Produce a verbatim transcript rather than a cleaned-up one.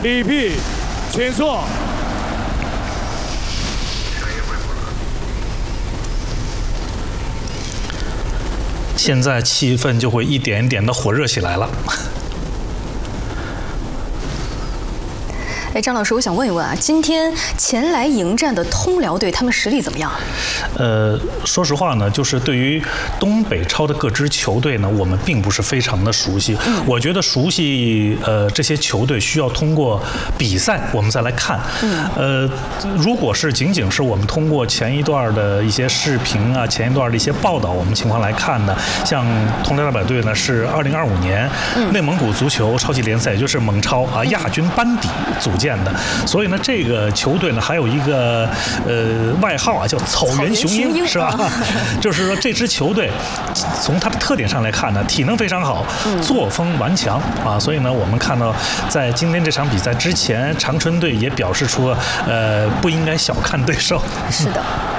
李碧，请坐。 现在气氛就会一点一点的火热起来了。 哎，张老师，我想问一问啊，今天前来迎战的通辽队，他们实力怎么样？ 呃，说实话呢，就是对于东北超的各支球队呢，我们并不是非常的熟悉。嗯、我觉得熟悉呃这些球队需要通过比赛我们再来看。嗯、呃，如果是仅仅是我们通过前一段的一些视频啊，前一段的一些报道，我们情况来看呢，像通辽二百队呢是二零二五年、嗯、内蒙古足球超级联赛，也就是蒙超啊亚军班底组建的，所以呢，这个球队呢还有一个呃外号啊，叫草原雄鹰，是吧？就是说这支球队从它的特点上来看呢，体能非常好，作风顽强啊，所以呢，我们看到在今天这场比赛之前，长春队也表示出呃不应该小看对手。 是的。